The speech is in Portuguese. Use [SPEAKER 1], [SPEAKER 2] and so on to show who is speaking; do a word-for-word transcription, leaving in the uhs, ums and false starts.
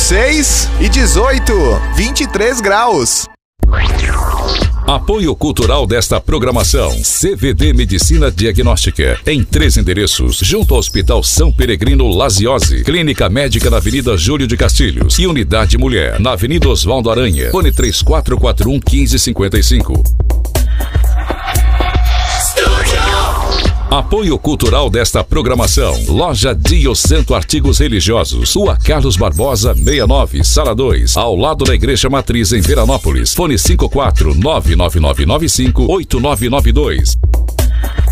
[SPEAKER 1] seis e dezoito, vinte e três graus.
[SPEAKER 2] Apoio cultural desta programação: C V D Medicina Diagnóstica, em três endereços, junto ao Hospital São Peregrino Laziose, Clínica Médica na Avenida Júlio de Castilhos e Unidade Mulher, na Avenida Oswaldo Aranha, fone três quatro quatro um, um cinco cinco cinco. Apoio cultural desta programação: Loja Dio Santo Artigos Religiosos, Rua Carlos Barbosa, sessenta e nove, Sala dois, ao lado da Igreja Matriz em Veranópolis, fone cinco quatro nove nove nove nove cinco oito nove nove dois.